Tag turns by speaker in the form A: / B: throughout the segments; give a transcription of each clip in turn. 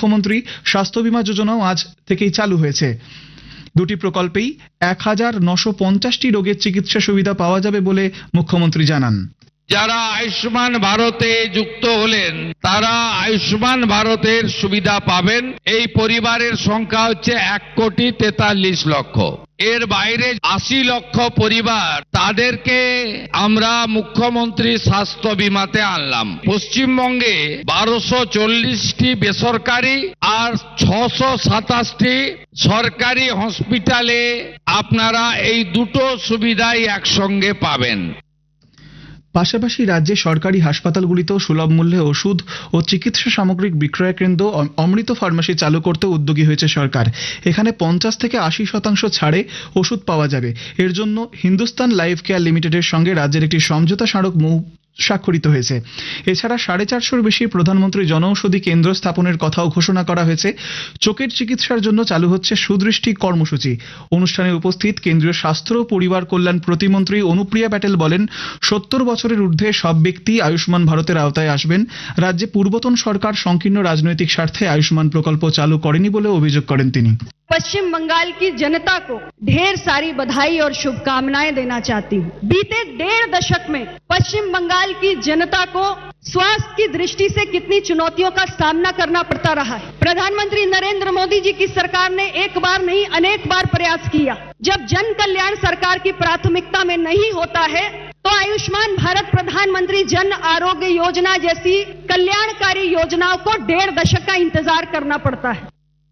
A: মুখ্যমন্ত্রী স্বাস্থ্য বীমা যোজনাও আজ থেকেই চালু হয়েছে। দুটি প্রকল্পেই 1950টি রোগের চিকিৎসা সুবিধা পাওয়া যাবে বলে মুখ্যমন্ত্রী জানান।
B: যারা আয়ুষ্মান ভারতে যুক্ত হলেন তারা আয়ুষ্মান ভারতের সুবিধা পাবেন। এই পরিবারের সংখ্যা হচ্ছে 1,43,00,000। এর বাইরে 80 লক্ষ পরিবার, তাদেরকে আমরা মুখ্যমন্ত্রী স্বাস্থ্য বীমাতে আনলাম। পশ্চিমবঙ্গে 1240টি বেসরকারি আর 627টি সরকারি হসপিটালে আপনারা এই দুটো সুবিধাই একসঙ্গে পাবেন।
A: পাশাপাশি রাজ্যে সরকারি হাসপাতালগুলিতেও সুলভ মূল্যে ওষুধ ও চিকিৎসা সামগ্রিক বিক্রয় কেন্দ্র অমৃত ফার্মেসি চালু করতে উদ্যোগী হয়েছে সরকার। এখানে 50 থেকে 80% ছাড়ে ওষুধ পাওয়া যাবে। এর জন্য হিন্দুস্তান লাইফ কেয়ার লিমিটেডের সঙ্গে রাজ্যের একটি সমঝোতা স্মারক স্বাক্ষরিত হয়েছে। এছাড়া 450-এর বেশি প্রধানমন্ত্রী জনঔষধি কেন্দ্র স্থাপনের কথাও ঘোষণা করা হয়েছে। চোখের চিকিৎসার জন্য চালু হচ্ছে সুদৃষ্টি কর্মসূচি। অনুষ্ঠানে উপস্থিত কেন্দ্রীয় স্বাস্থ্য ও পরিবার কল্যাণ প্রতিমন্ত্রী অনুপ্রিয়া প্যাটেল বলেন, 70 বছরের ঊর্ধ্বে সব ব্যক্তি আয়ুষ্মান ভারতের আওতায় আসবেন। রাজ্যে পূর্বতন সরকার সংকীর্ণ রাজনৈতিক স্বার্থে আয়ুষ্মান প্রকল্প চালু করেনি বলে অভিযোগ করেন তিনি।
C: पश्चिम बंगाल की जनता को ढेर सारी बधाई और शुभकामनाएं देना चाहती हूँ। बीते 1.5 दशक में पश्चिम बंगाल की जनता को स्वास्थ्य की दृष्टि से कितनी चुनौतियों का सामना करना पड़ता रहा है। प्रधानमंत्री नरेंद्र मोदी जी की सरकार ने एक बार नहीं अनेक बार प्रयास किया। जब जन कल्याण सरकार की प्राथमिकता में नहीं होता है तो आयुष्मान भारत प्रधानमंत्री जन आरोग्य योजना जैसी कल्याणकारी योजनाओं को 1.5 दशक का इंतजार करना पड़ता है।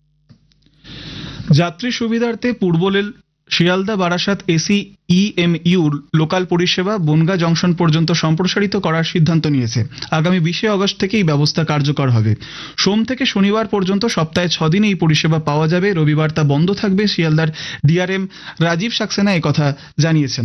A: যাত্রী সুবিধার্থে পূর্ব rail Sealdah Barasat AC EMU local পরিষেবা বনগাঁ জংশন পর্যন্ত সম্প্রসারিত করার সিদ্ধান্ত নিয়েছে। আগামী 20 আগস্ট থেকে এই ব্যবস্থা কার্যকর হবে। সোম থেকে শনিবার পর্যন্ত সপ্তাহে 6 দিন এই পরিষেবা পাওয়া যাবে। রবিবার তা বন্ধ থাকবে। শিয়ালদার ডিআরএম রাজীব সাক্সেনা একথা জানিয়েছেন।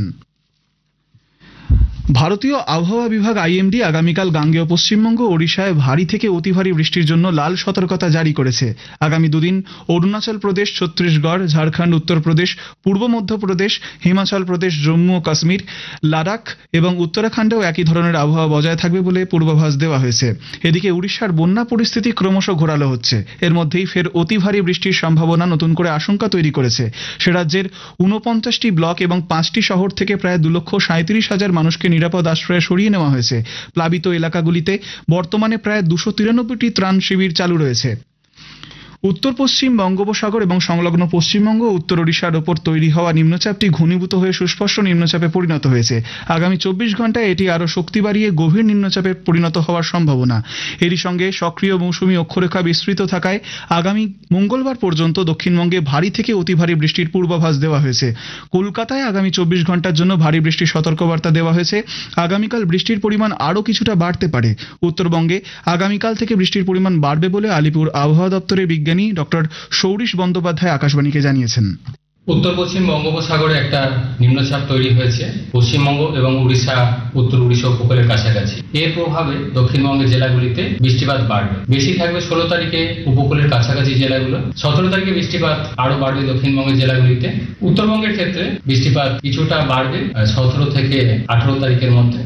A: ভারতীয় আবহাওয়া বিভাগ আইএমডি আগামীকাল গাঙ্গেয় পশ্চিমবঙ্গ ওড়িশায় ভারী থেকে অতি ভারী বৃষ্টির জন্য লাল সতর্কতা জারি করেছে। আগামী দুদিন অরুণাচল প্রদেশ, ছত্তিশগড়, ঝাড়খণ্ড, উত্তরপ্রদেশ, পূর্ব মধ্যপ্রদেশ, হিমাচল প্রদেশ, জম্মু ও কাশ্মীর, লাদাখ এবং উত্তরাখণ্ডেও একই ধরনের আবহাওয়া বজায় থাকবে বলে পূর্বাভাস দেওয়া হয়েছে। এদিকে উড়িষ্যার বন্যা পরিস্থিতি ক্রমশ ঘোরালো হচ্ছে। এর মধ্যেই ফের অতি ভারী বৃষ্টির সম্ভাবনা নতুন করে আশঙ্কা তৈরি করেছে। সে রাজ্যের 49টি ব্লক এবং 5টি শহর থেকে প্রায় 2,37,000 মানুষকে নিরাপদ আশ্রয়ে সরিয়ে নেওয়া হয়েছে। প্লাবিত এলাকাগুলিতে বর্তমানে প্রায় 293টি ত্রাণ শিবির চালু রয়েছে। উত্তর পশ্চিম বঙ্গোপসাগর এবং সংলগ্ন পশ্চিমবঙ্গ ও উত্তর ওড়িশার ওপর তৈরি হওয়া নিম্নচাপটি ঘনীভূত হয়ে সুস্পষ্ট নিম্নচাপে পরিণত হয়েছে। আগামী 24 ঘন্টায় এটি আরও শক্তি বাড়িয়ে গভীর নিম্নচাপে পরিণত হওয়ার সম্ভাবনা। এরই সঙ্গে সক্রিয় মৌসুমী অক্ষরেখা বিস্তৃত থাকায় আগামী মঙ্গলবার পর্যন্ত দক্ষিণবঙ্গে ভারী থেকে অতি ভারী বৃষ্টির পূর্বাভাস দেওয়া হয়েছে। কলকাতায় আগামী 24 ঘন্টার জন্য ভারী বৃষ্টির সতর্কবার্তা দেওয়া হয়েছে। আগামীকাল বৃষ্টির পরিমাণ আরও কিছুটা বাড়তে পারে। উত্তরবঙ্গে আগামীকাল থেকে বৃষ্টির পরিমাণ বাড়বে বলে আলিপুর আবহাওয়া দপ্তরের বিজ্ঞানী ডক্টর সৌরিশ বন্দ্যোপাধ্যায় আকাশবাণীকে জানিয়েছেন।
D: উত্তর পশ্চিম বঙ্গোপসাগরে একটা নিম্নচাপ তৈরি হয়েছে পশ্চিমবঙ্গ এবং উড়িষ্যা, উত্তর উড়িষ্যা উপকূলের কাছাকাছি। এর প্রভাবে দক্ষিণবঙ্গের জেলাগুলিতে বৃষ্টিপাত বাড়বে। বেশি থাকবে 16 তারিখে উপকূলের কাছাকাছি জেলাগুলো। 17 তারিখে বৃষ্টিপাত আরো বাড়বে দক্ষিণবঙ্গের জেলাগুলিতে। উত্তরবঙ্গের ক্ষেত্রে বৃষ্টিপাত কিছুটা বাড়বে 17 থেকে 18 তারিখের মধ্যে।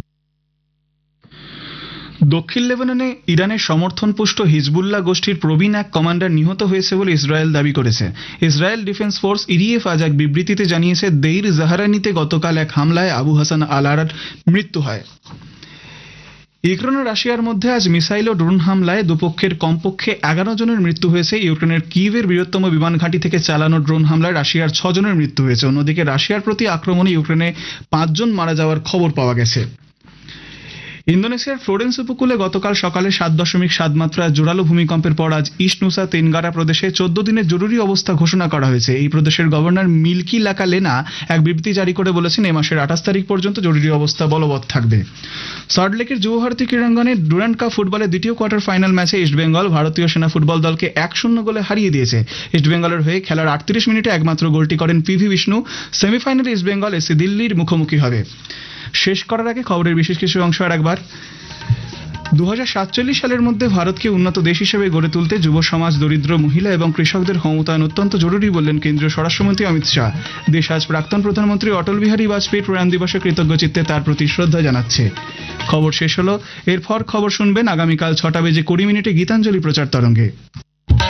A: দক্ষিণ লেবাননে ইরানের সমর্থনপুষ্ট হিজবুল্লাহ গোষ্ঠীর প্রবীণ এক কমান্ডার নিহত হয়েছে বলে ইসরায়েল দাবি করেছে। ইসরায়েল ডিফেন্স ফোর্স ইডিএফ আজ এক বিবৃতিতে জানিয়েছে, দেইর জাহারানিতে গতকাল এক হামলায় আবু হাসান আল-আরার মৃত্যু হয়। ইউক্রেন ও রাশিয়ার মধ্যে আজ মিসাইল ও ড্রোন হামলায় দুপক্ষের কমপক্ষে 11 জনের মৃত্যু হয়েছে। ইউক্রেনের কিয়েভের বৃহত্তম বিমান ঘাঁটি থেকে চালানো ড্রোন হামলায় রাশিয়ার 6 জনের মৃত্যু হয়েছে। অন্যদিকে রাশিয়ার প্রতি আক্রমণে ইউক্রেনে 5 জন মারা যাওয়ার খবর পাওয়া গেছে। ইন্দোনেশিয়ার ফ্লোরেন্স উপকূলে গতকাল সকালে 7.7 মাত্রার জোরালো ভূমিকম্পের পর আজ ইস্ট নুসা তেনগারা প্রদেশে 14 দিনের জরুরি অবস্থা ঘোষণা করা হয়েছে। এই প্রদেশের গভর্নর মিল্কি লাকালেনা এক বিবৃতি জারি করে বলেছেন, এই মাসের 28 তারিখ পর্যন্ত জরুরি অবস্থা বলবৎ থাকবে। সল্টলেকের যুবভারতী ক্রীড়াঙ্গনে ডুরান্ড কাপ ফুটবলের দ্বিতীয় কোয়ার্টার ফাইনাল ম্যাচে ইস্টবেঙ্গল ভারতীয় সেনা ফুটবল দলকে 1-0 গোলে হারিয়ে দিয়েছে। ইস্টবেঙ্গলের হয়ে খেলার 38 মিনিটে একমাত্র গোলটি করেন পিভি বিষ্ণু। সেমিফাইনালে ইস্টবেঙ্গল এসি দিল্লির মুখোমুখি হবে। শেষ করার আগে খবরের বিশেষ কিছু অংশ আর একবার। 2047 সালের মধ্যে ভারতকে উন্নত দেশ হিসেবে গড়ে তুলতে যুব সমাজ, দরিদ্র মহিলা এবং কৃষকদের ক্ষমতায়ন অত্যন্ত জরুরি বললেন কেন্দ্রীয় স্বরাষ্ট্রমন্ত্রী অমিত শাহ। দেশ আজ প্রাক্তন প্রধানমন্ত্রী অটল বিহারী বাজপেয়ীর প্রয়াণ দিবসে কৃতজ্ঞ চিত্তে তার প্রতি শ্রদ্ধা জানাচ্ছে। খবর শেষ হলো। এরপর খবর শুনবেন আগামীকাল 6টা বেজে 20 মিনিটে গীতাঞ্জলি প্রচার তরঙ্গে।